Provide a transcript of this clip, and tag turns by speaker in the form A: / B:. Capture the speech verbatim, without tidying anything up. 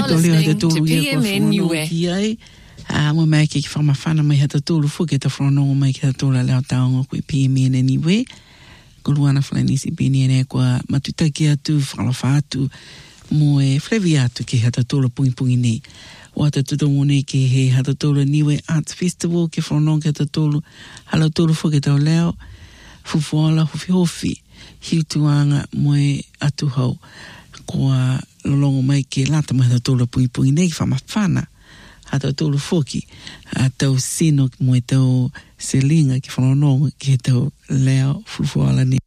A: listening to P M N Niue.
B: Ah, mo mai ke fa mafana mai hata tolu fu ke ta frono mai ke tola leo taongo ku P M N Niue. Ko luana flani si bini ene kwa matuta ki atu fala fatu mo e flevi atu ke hata tolu pungi pungi nei. Wata tuto ngone ke he hata tolu Niue Arts Festival ke frono ke hata tolu hala tolu fu ke tau leo fufuala hofi hofi hiutuanga mo e atu hau kwa lolongo mai ke lata mo hata tolu pungi pungi nei fa mafana. Hata tolu foki a tau sino mo e tau selinga ki whanononga ki tau leo fufuala ni.